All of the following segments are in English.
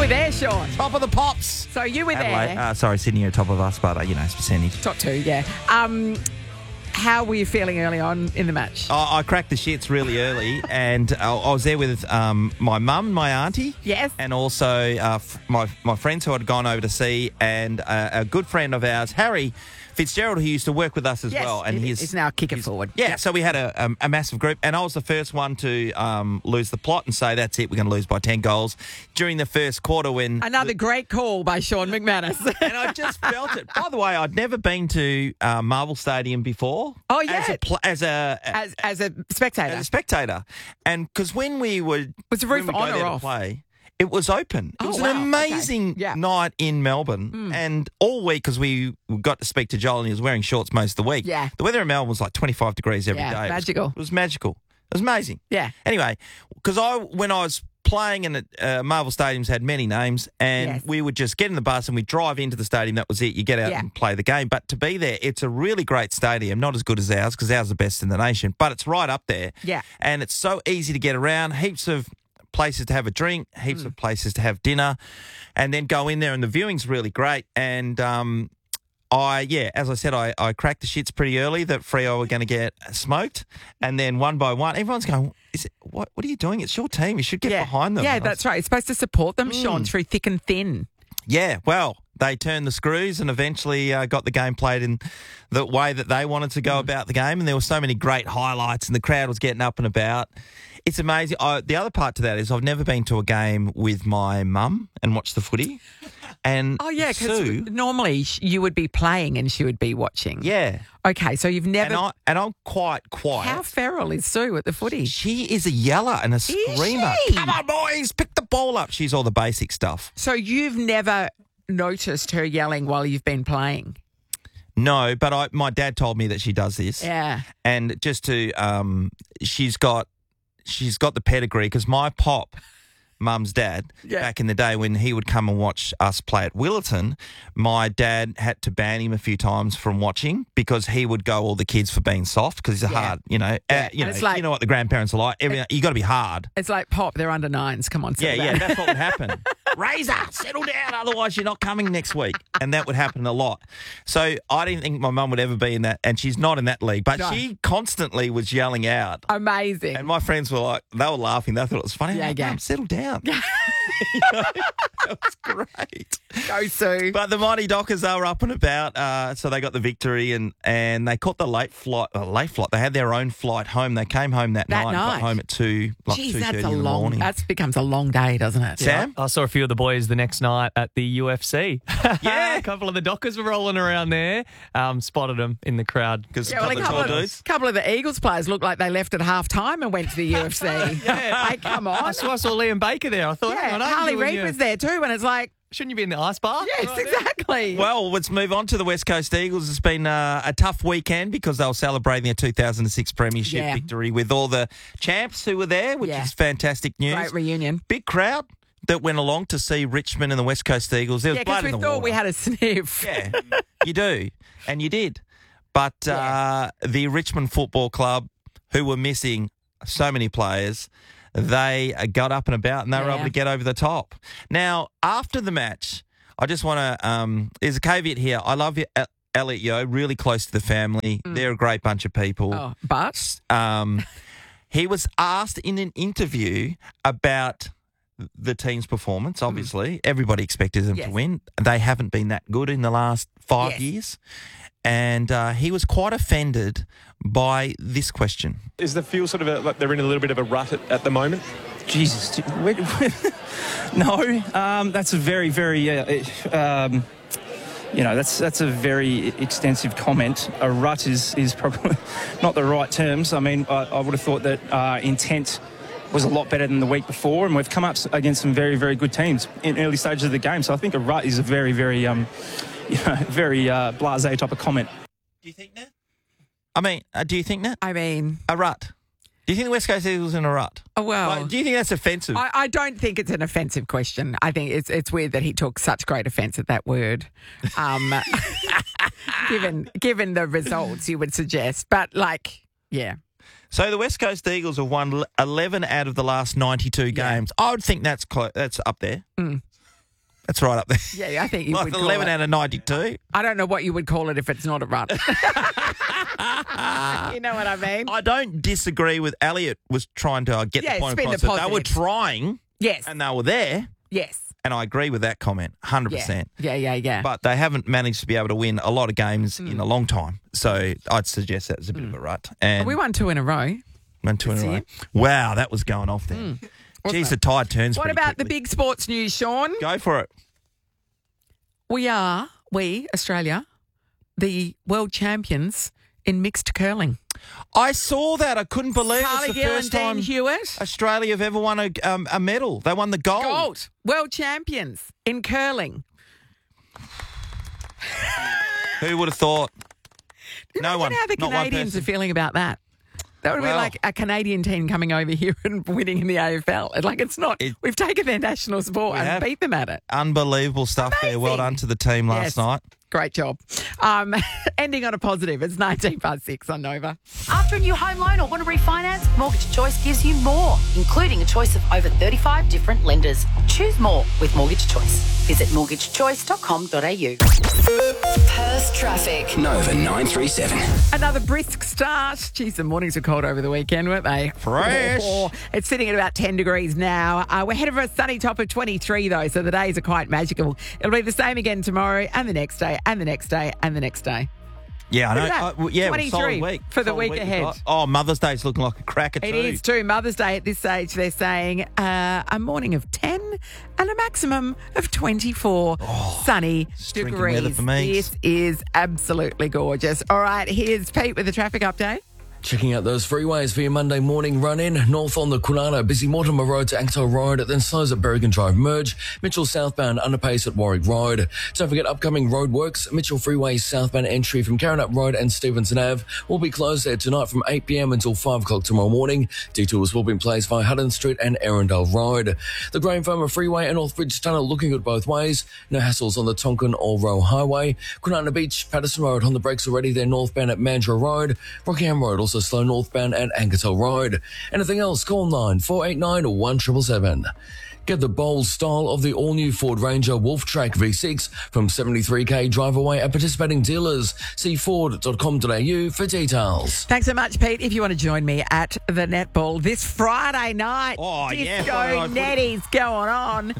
were there, Sean. Top of the pops. So you were there. Sorry, Sydney are top of us, but, it's percentage. Top two, yeah. How were you feeling early on in the match? I cracked the shits really early, and I was there with my mum, my auntie. Yes. And also my friends who I'd gone over to see, and a good friend of ours, Harry Fitzgerald, who used to work with us as well. And he's now kicking forward. Yeah, so we had a massive group, and I was the first one to lose the plot and say, that's it, we're going to lose by 10 goals during the first quarter when... Another great call by Sean McManus. And I just felt it. By the way, I'd never been to Marvel Stadium before. Oh, yeah. As a spectator. As a spectator. And because when we would... Was the roof on or off? Play, it was open. It was an amazing night in Melbourne. And all week, because we got to speak to Joel and he was wearing shorts most of the week. Yeah. The weather in Melbourne was like 25 degrees every day. Magical. It was magical. It was amazing. Yeah. Anyway, because when I was playing and Marvel Stadiums had many names, and we would just get in the bus and we'd drive into the stadium. That was it. You get out and play the game. But to be there, it's a really great stadium. Not as good as ours, because ours is the best in the nation, but it's right up there. Yeah. And it's so easy to get around. Heaps of places to have a drink, heaps of places to have dinner, and then go in there, and the viewing's really great. And as I said, I cracked the shits pretty early that Freo were going to get smoked, and then one by one, everyone's going, what are you doing? It's your team. You should get behind them. Yeah, that's right. It's supposed to support them, Sean, through thick and thin. Yeah, well, they turned the screws and eventually got the game played in the way that they wanted to go about the game, and there were so many great highlights, and the crowd was getting up and about. It's amazing. The other part to that is I've never been to a game with my mum and watched the footy. And because normally you would be playing and she would be watching. Yeah. Okay, so you've never... And I'm quite quiet. How feral is Sue at the footy? She is a yeller and a screamer. She? Come on, boys, pick the ball up. She's all the basic stuff. So you've never noticed her yelling while you've been playing? No, but my dad told me that she does this. Yeah. And just to... she's got the pedigree, because my pop, mum's dad, back in the day when he would come and watch us play at Willerton, my dad had to ban him a few times from watching because he would go all the kids for being soft, because he's hard, you know what the grandparents are like. You got to be hard. It's like, Pop, they're under nines. Come on, settle down. That's what would happen. Razor, settle down, otherwise you're not coming next week. And that would happen a lot. So I didn't think my mum would ever be in that, and she's not in that league, but she constantly was yelling out. Amazing. And my friends were like, they were laughing. They thought it was funny. Mum, settle down. That was great. Go Sue. But the Mighty Dockers, they were up and about, so they got the victory, and they caught the late flight. They had their own flight home. They came home that night. Got home at 2:30 in the morning. That becomes a long day, doesn't it? Sam? I saw a few of the boys the next night at the UFC. Yeah. A couple of the Dockers were rolling around there. Spotted them in the crowd. Because a couple of the Eagles players looked like they left at half time and went to the UFC. Hey, come on. I saw Liam Baker there. I thought, hang on, Harley Reid was there too, and it's like, shouldn't you be in the ice bar? Yes, exactly. Well, let's move on to the West Coast Eagles. It's been a tough weekend because they were celebrating their 2006 Premiership victory with all the champs who were there, which is fantastic news. Great reunion. Big crowd that went along to see Richmond and the West Coast Eagles. There was blood in the water. we thought we had a sniff. Yeah, you do, and you did. But the Richmond Football Club, who were missing so many players, they got up and about, and they were able to get over the top. Now, after the match, I just want to there's a caveat here. I love Elliot Yeo, really close to the family. They're a great bunch of people. Oh, but? He was asked in an interview about the team's performance, obviously. Everybody expected them to win. They haven't been that good in the last 5 years. And he was quite offended by this question. Is the feel sort of like they're in a little bit of a rut at the moment? Jesus. No, that's a very, very, that's a very extensive comment. A rut is probably not the right terms. I mean, I would have thought that intent was a lot better than the week before, and we've come up against some very, very good teams in early stages of the game. So I think a rut is a very, very... very blasé type of comment. Do you think that? Do you think that? A rut. Do you think the West Coast Eagles in a rut? Oh, well. Do you think that's offensive? I don't think it's an offensive question. I think it's weird that he took such great offence at that word, given the results you would suggest. But, So the West Coast Eagles have won 11 out of the last 92 games. I would think that's up there. That's right up there. Yeah, I think you Like would call 11 it. out of 92. I don't know what you would call it if it's not a run. You know what I mean? I don't disagree with Elliot was trying to get Yeah, the point spin the across. That they were positive. trying Yes. and they were there, Yes. and I agree with that comment 100%. Yeah. But they haven't managed to be able to win a lot of games in a long time. So I'd suggest that was a bit of a rut. And We won 2 in a row. won 2 in a That's row. it. Wow, that was going off there. Geez, the tide turns What pretty about the quickly. big sports news, Sean? Go for it. We, Australia, the world champions in mixed curling. I saw that. I couldn't believe Carly it's the Gill first and Dan time Hewitt. Australia have ever won a medal. They won the gold. Gold. World champions in curling. Who would have thought? No one. Imagine how the Not one Canadians are person. feeling about that. That would be Well- like a Canadian team coming over here and winning in the AFL. Like, it's not. We've taken their national sport and have. beat them at it. Unbelievable stuff there. Well Amazing. done to the team last Yes. night. Great job. Ending on a positive. It's 6:19 on Nova. After a new home loan or want to refinance, Mortgage Choice gives you more, including a choice of over 35 different lenders. Choose more with Mortgage Choice. Visit mortgagechoice.com.au. Perth traffic. Nova 937. Another brisk start. Geez, the mornings were cold over the weekend, weren't they? Fresh. It's sitting at about 10 degrees now. We're headed for a sunny top of 23, though, so the days are quite magical. It'll be the same again tomorrow and the next day and the next day and the next day. Yeah, I Look know. at that. Yeah, it was a 23 solid week. for the Solid week we've ahead. got. Oh, Mother's Day's looking like a cracker too. It is too. Mother's Day at this stage, they're saying a morning of 10 and a maximum of 24 sunny drinking degrees. weather for me. This is absolutely gorgeous. All right, here's Pete with the traffic update. Checking out those freeways for your Monday morning run-in. North on the Kwinana, busy Mortimer Road to Anktel Road, then slows at Berrigan Drive Merge. Mitchell southbound underpace at Warwick Road. Don't forget upcoming roadworks. Mitchell Freeway southbound entry from Karrinyup Road and Stevenson Ave will be closed there tonight from 8 p.m. until 5 o'clock tomorrow morning. Detours will be in place via Hutton Street and Arundel Road. The Graham Farmer Freeway and Northbridge Tunnel looking good both ways. No hassles on the Tonkin or Roe Highway. Kwinana Beach, Patterson Road on the brakes already there northbound at Mandurah Road. Rockingham Road also slow northbound at Ankertel Road. Anything else, call 9489 or 1777. Get the bold style of the all-new Ford Ranger Wolf Track V6 from 73k drive away at participating dealers. See ford.com.au for details. Thanks so much, Pete. If you want to join me at the netball this Friday night, yeah, Disco Friday night Netty's going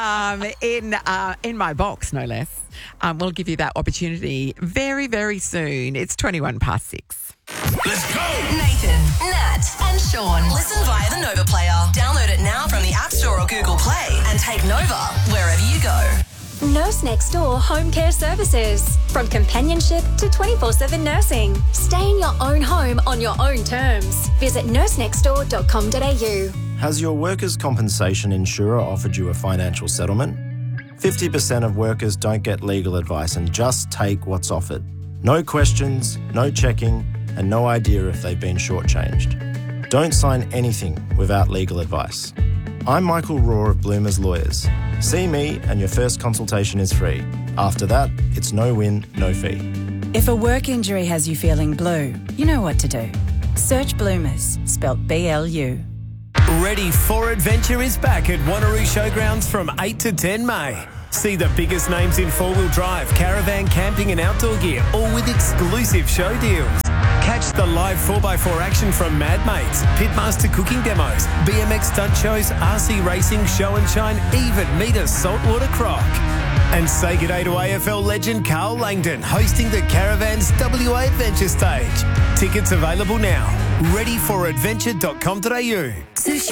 on in my box, no less. We'll give you that opportunity very, very soon. It's 6:21. Let's go. Nathan, Nat, and Sean. Listen via the Nova Player. Download it now from the App Store or Google Play and take Nova wherever you go. Nurse Next Door Home Care Services. From companionship to 24/7 nursing. Stay in your own home on your own terms. Visit nursenextdoor.com.au. Has your workers' compensation insurer offered you a financial settlement? 50% of workers don't get legal advice and just take what's offered. No questions, no checking, and no idea if they've been shortchanged. Don't sign anything without legal advice. I'm Michael Rohr of Bloomers Lawyers. See me and your first consultation is free. After that, it's no win, no fee. If a work injury has you feeling blue, you know what to do. Search Bloomers, spelt BLU. Ready for Adventure is back at Wanneroo Showgrounds from 8 to 10 May. See the biggest names in four-wheel drive, caravan, camping and outdoor gear, all with exclusive show deals. Catch the live 4x4 action from Mad Mates, Pitmaster cooking demos, BMX stunt shows, RC racing, show and shine, even meet a saltwater croc. And say g'day to AFL legend Carl Langdon, hosting the Caravan's WA Adventure Stage. Tickets available now. Readyforadventure.com.au.